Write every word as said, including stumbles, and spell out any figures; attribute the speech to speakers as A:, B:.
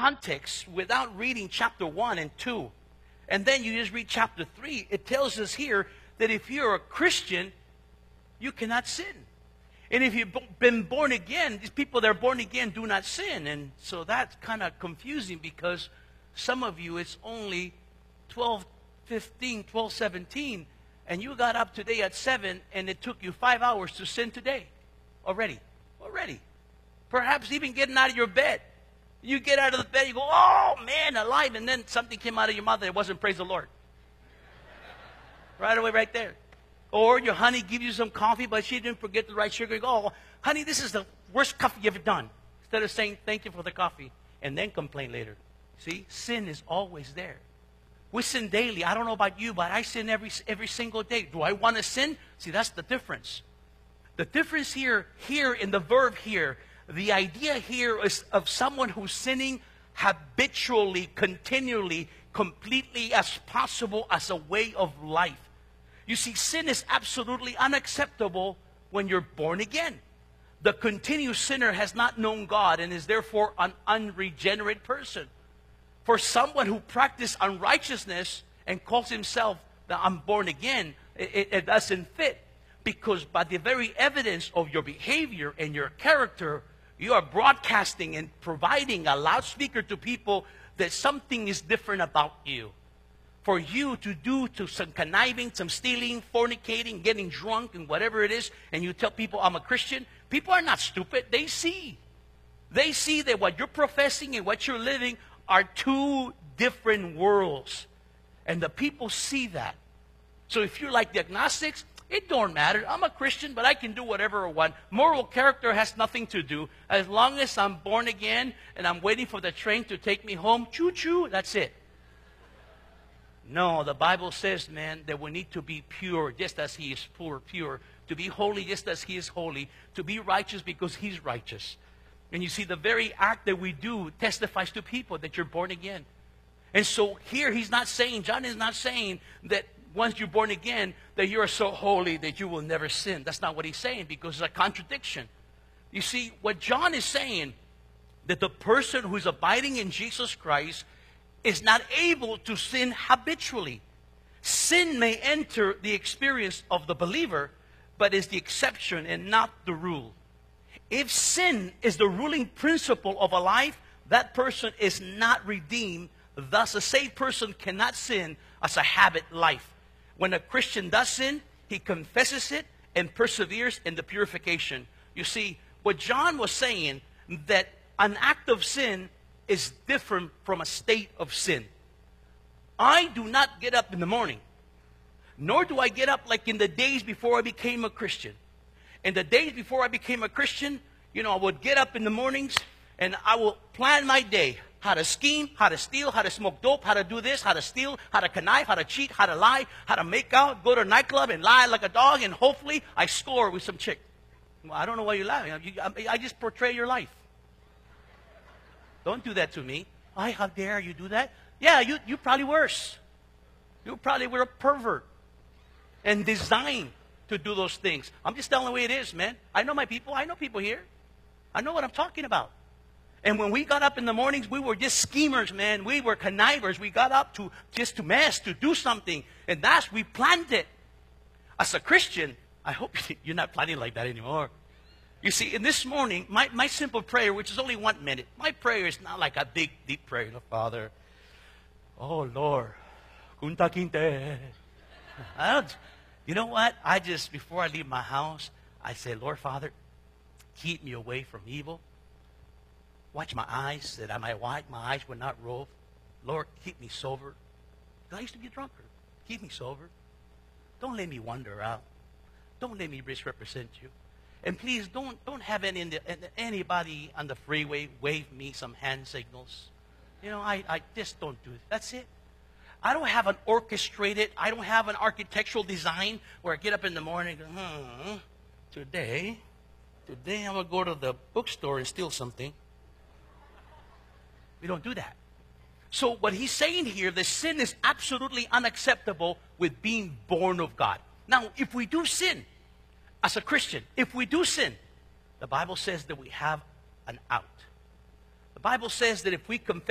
A: context, without reading chapter one and two, and then you just read chapter three, it tells us here that if you're a Christian, you cannot sin. And if you've been born again, these people that are born again do not sin. And so that's kind of confusing, because some of you, it's only twelve, fifteen, twelve, seventeen, and you got up today at seven, and it took you five hours to sin today. Already. Already. Perhaps even getting out of your bed. You get out of the bed, you go, oh, man, alive. And then something came out of your mouth that it wasn't praise the Lord. Right away, right there. Or your honey gives you some coffee, but she didn't forget the right sugar. You go, oh, honey, this is the worst coffee you've ever done. Instead of saying thank you for the coffee and then complain later. See, sin is always there. We sin daily. I don't know about you, but I sin every, every single day. Do I want to sin? See, that's the difference. The difference here, here in the verb here, the idea here is of someone who's sinning habitually, continually, completely as possible as a way of life. You see, sin is absolutely unacceptable when you're born again. The continued sinner has not known God and is therefore an unregenerate person. For someone who practices unrighteousness and calls himself that I'm born again, it, it doesn't fit. Because by the very evidence of your behavior and your character, you are broadcasting and providing a loudspeaker to people that something is different about you. For you to do to some conniving, some stealing, fornicating, getting drunk, and whatever it is, and you tell people I'm a Christian, people are not stupid. They see. They see that what you're professing and what you're living are two different worlds. And the people see that. So if you're like the agnostics, it don't matter. I'm a Christian, but I can do whatever I want. Moral character has nothing to do. As long as I'm born again and I'm waiting for the train to take me home, choo-choo, that's it. No, the Bible says, man, that we need to be pure just as He is pure, pure. To be holy just as He is holy. To be righteous because He's righteous. And you see, the very act that we do testifies to people that you're born again. And so here He's not saying, John is not saying that once you're born again, that you are so holy that you will never sin. That's not what He's saying, because it's a contradiction. You see, what John is saying, that the person who is abiding in Jesus Christ is not able to sin habitually. Sin may enter the experience of the believer, but is the exception and not the rule. If sin is the ruling principle of a life, that person is not redeemed. Thus, a saved person cannot sin as a habit life. When a Christian does sin, he confesses it and perseveres in the purification. You see, what John was saying, that an act of sin is different from a state of sin. I do not get up in the morning, nor do I get up like in the days before I became a Christian. In the days before I became a Christian, you know, I would get up in the mornings and I will plan my day. How to scheme, how to steal, how to smoke dope, how to do this, how to steal, how to connive, how to cheat, how to lie, how to make out, go to a nightclub and lie like a dog, and hopefully I score with some chick. Well, I don't know why you're laughing. I, I just portray your life. Don't do that to me. Why, how dare you do that? Yeah, you, you probably worse. You probably were a pervert and designed to do those things. I'm just telling the way it is, man. I know my people. I know people here. I know what I'm talking about. And when we got up in the mornings, we were just schemers, man. We were connivers. We got up to just to mess, to do something. And that's, we planned it. As a Christian, I hope you're not planning like that anymore. You see, in this morning, my, my simple prayer, which is only one minute, my prayer is not like a big, deep prayer. No, Father, oh, Lord, kunta kinte. I don't, you know what? I just, before I leave my house, I say, Lord, Father, keep me away from evil. Watch my eyes, that I might watch, my eyes would not rove. Lord, keep me sober. I used to be a drunkard. Keep me sober. Don't let me wander out. Don't let me misrepresent you. And please don't don't have any, anybody on the freeway wave me some hand signals. You know, I, I just don't do it. That's it. I don't have an orchestrated, I don't have an architectural design where I get up in the morning and go, hmm, today, today I'm going to go to the bookstore and steal something. We don't do that. So what he's saying here, the sin is absolutely unacceptable with being born of God. Now, if we do sin, as a Christian, if we do sin, the Bible says that we have an out. The Bible says that if we confess